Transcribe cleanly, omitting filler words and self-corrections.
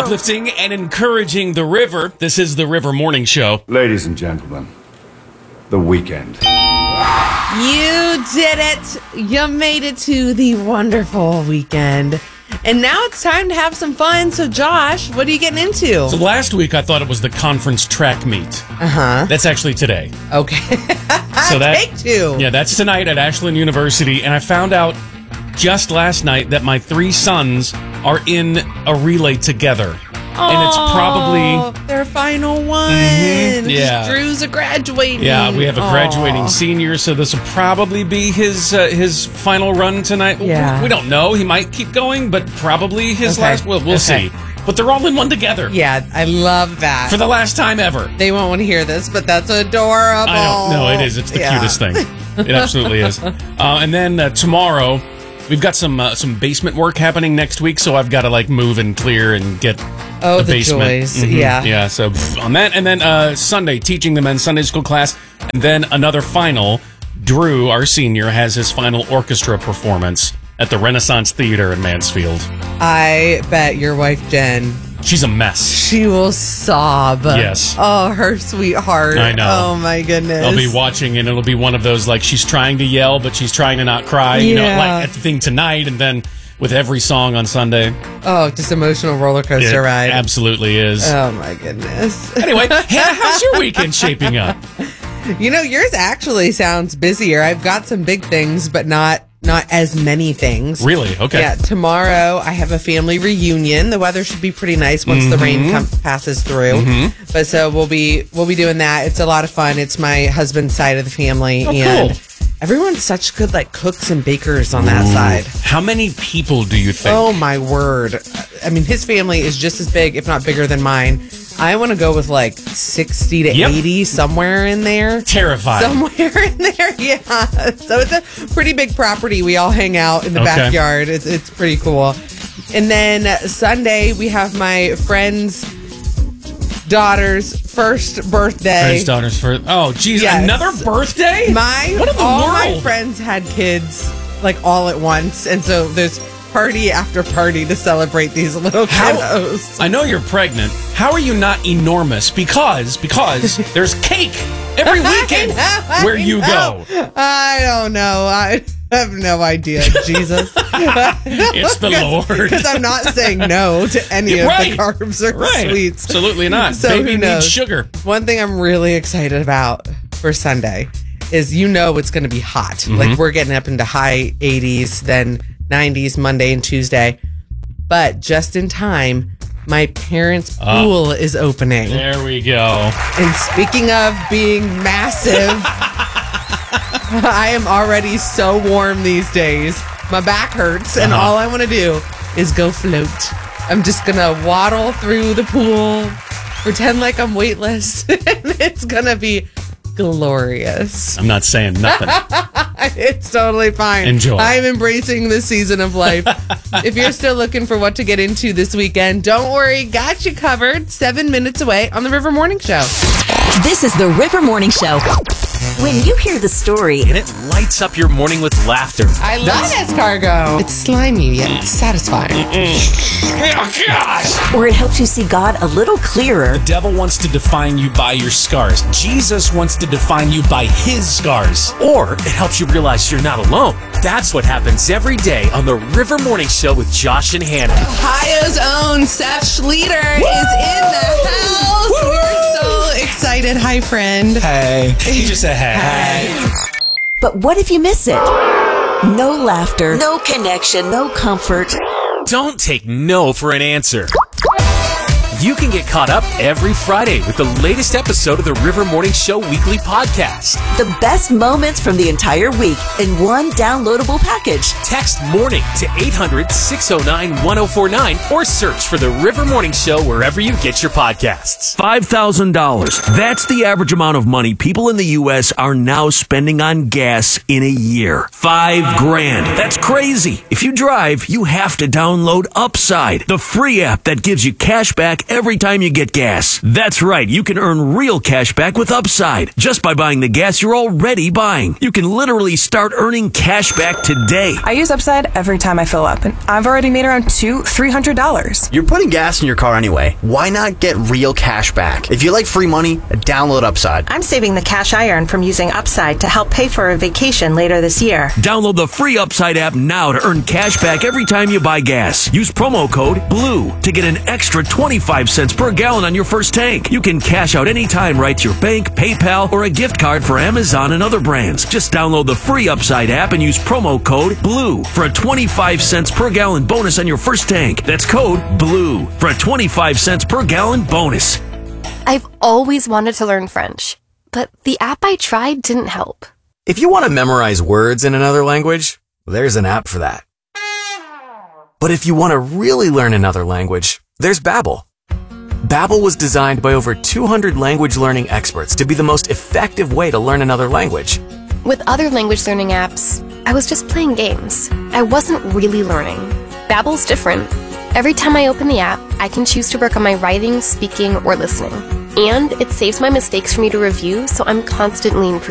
uplifting and encouraging the river. This is the River Morning Show. Ladies and gentlemen, the weekend. You did it. You made it to the wonderful weekend. And now it's time to have some fun. So, Josh, what are you getting into? So last week I thought it was the conference track meet. Uh-huh. That's actually today. Okay. So Take two. Yeah, that's tonight at Ashland University. And I found out just last night that my 3 sons are in a relay together. And it's probably their final one. yeah. Drew's a graduating. Yeah, we have a graduating senior, so this will probably be his final run tonight. Yeah. We don't know. He might keep going, but probably his last. We'll see. But they're all in one together. Yeah, I love that. For the last time ever. They won't want to hear this, but that's adorable. I don't know. It is. It's the cutest thing. It absolutely is. And then tomorrow, we've got some basement work happening next week, so I've got to move and clear and get the basement. Joys. Yeah. Yeah, so on that. And then Sunday, teaching the men's Sunday school class. And then another final. Drew, our senior, has his final orchestra performance at the Renaissance Theater in Mansfield. I bet your wife, Jen, she's a mess. She will sob. Yes. Oh, her sweetheart. I know. Oh, my goodness. I'll be watching, and it'll be one of those, she's trying to yell, but she's trying to not cry. You know, at the thing tonight, and then with every song on Sunday. Oh, just emotional roller coaster ride. Absolutely is. Oh, my goodness. Anyway, Hannah, how's your weekend shaping up? You know, yours actually sounds busier. I've got some big things, but not as many things. Really? Okay. Yeah, tomorrow I have a family reunion. The weather should be pretty nice once the rain passes through. But so we'll be doing that. It's a lot of fun. It's my husband's side of the family, and cool. Everyone's such good cooks and bakers on that side. How many people do you think? Oh my word. I mean, his family is just as big, if not bigger than mine. I want to go with 60 to 80, somewhere in there. Terrified. Somewhere in there, yeah. So it's a pretty big property. We all hang out in the backyard. It's pretty cool. And then Sunday, we have my friend's daughter's first birthday. Friend's daughter's first. Oh, geez. Yes. Another birthday? What in the world? All my friends had kids all at once. And so there's party after party to celebrate these little kiddos. I know you're pregnant. How are you not enormous? Because there's cake every weekend where you go. I don't know. I have no idea, Jesus. It's the Lord. Because I'm not saying no to any of the carbs or sweets. Absolutely not. So Baby needs sugar. One thing I'm really excited about for Sunday is it's going to be hot. We're getting up into high 80s, then 90s Monday and Tuesday. But just in time, my parents' pool is opening. There we go. And speaking of being massive, I am already so warm these days. My back hurts, and all I want to do is go float. I'm just going to waddle through the pool, pretend like I'm weightless, and it's going to be glorious. I'm not saying nothing. It's totally fine. Enjoy. I'm embracing this season of life. If you're still looking for what to get into this weekend, don't worry. Got you covered. 7 minutes away on the River Morning Show. This is the River Morning Show. When you hear the story, and it lights up your morning with laughter. I love escargot. It's slimy yet satisfying. Oh, gosh. Or it helps you see God a little clearer. The devil wants to define you by your scars. Jesus wants to define you by his scars. Or it helps you realize you're not alone. That's what happens every day on the River Morning Show with Josh and Hannah. Ohio's own Seth Schleter is in the house. We're so excited. Hi, friend. Hey. He just said hey. But what if you miss it? No laughter, no connection, no comfort. Don't take no for an answer. You can get caught up every Friday with the latest episode of the River Morning Show weekly podcast. The best moments from the entire week in one downloadable package. Text MORNING to 800-609-1049 or search for the River Morning Show wherever you get your podcasts. $5,000. That's the average amount of money people in the U.S. are now spending on gas in a year. $5,000. That's crazy. If you drive, you have to download Upside, the free app that gives you cash back every time you get gas. That's right, you can earn real cash back with Upside just by buying the gas you're already buying. You can literally start earning cash back today. I use Upside every time I fill up, and I've already made around $200-$300. You're putting gas in your car anyway. Why not get real cash back? If you like free money, download Upside. I'm saving the cash I earn from using Upside to help pay for a vacation later this year. Download the free Upside app now to earn cash back every time you buy gas. Use promo code BLUE to get an extra 25 cents per gallon on your first tank. You can cash out anytime right to your bank, PayPal, or a gift card for Amazon and other brands. Just download the free Upside app and use promo code BLUE for a 25 cents per gallon bonus on your first tank. That's code BLUE for a 25 cents per gallon bonus. I've always wanted to learn French, but the app I tried didn't help. If you want to memorize words in another language, there's an app for that. But if you want to really learn another language, there's Babbel. Babbel was designed by over 200 language learning experts to be the most effective way to learn another language. With other language learning apps, I was just playing games. I wasn't really learning. Babbel's different. Every time I open the app, I can choose to work on my writing, speaking, or listening. And it saves my mistakes for me to review, so I'm constantly improving.